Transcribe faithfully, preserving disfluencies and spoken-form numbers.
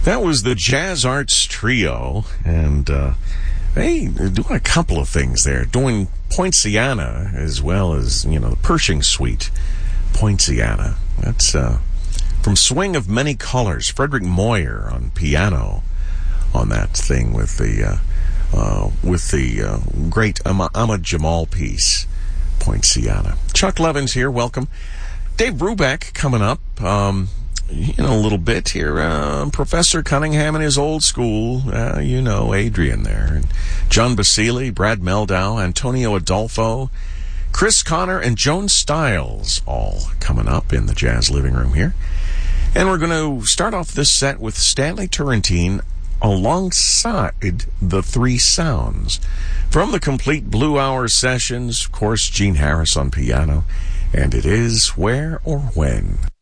That was the Jazz Arts Trio, and uh, they doing a couple of things there, doing Poinciana as well as, you know, the Pershing Suite. Poinciana. That's uh, from Swing of Many Colors. Frederick Moyer on piano on that thing with the uh, uh, with the uh, great Ahmad Jamal piece, Poinciana. Chuck Levins here. Welcome. Dave Brubeck coming up. Um, In a little bit here, uh, Professor Cunningham and his old school, uh, you know, Adrian there, and John Basile, Brad Meldau, Antonio Adolfo, Chris Connor, and Joan Stiles, all coming up in the Jazz Living Room here. And we're going to start off this set with Stanley Turrentine alongside the Three Sounds. From the Complete Blue Hour sessions, of course, Gene Harris on piano, and it is Where or When.